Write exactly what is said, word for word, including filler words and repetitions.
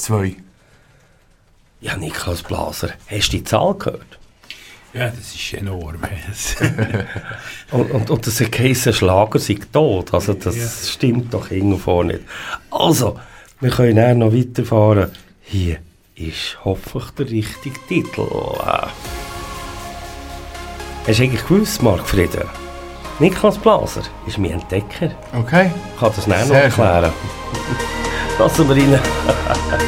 zwei. Ja, Niklas Blaser, hast du die Zahl gehört? Ja, das ist enorm. und, und, und das heisst, Schlager sei tot. Also das ja. stimmt doch irgendwo nicht. Also, wir können dann noch weiterfahren. Hier ist hoffentlich der richtige Titel. Hast du eigentlich gewusst, Marc-Frieden? Niklas Blaser ist mein Entdecker. Okay. Ich kann das näher noch erklären. Lassen wir rein.